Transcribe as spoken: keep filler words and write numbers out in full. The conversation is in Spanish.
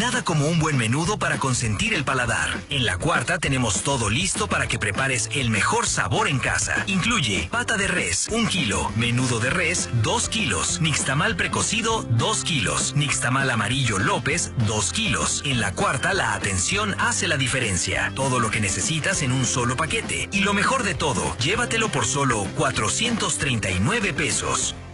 Nada como un buen menudo para consentir el paladar. En La Cuarta tenemos todo listo para que prepares el mejor sabor en casa. Incluye pata de res, un kilo, menudo de res, dos kilos, nixtamal precocido, dos kilos, nixtamal amarillo López, dos kilos. En La Cuarta la atención hace la diferencia. Todo lo que necesitas en un solo paquete. Y lo mejor de todo, llévatelo por solo cuatrocientos treinta y nueve pesos.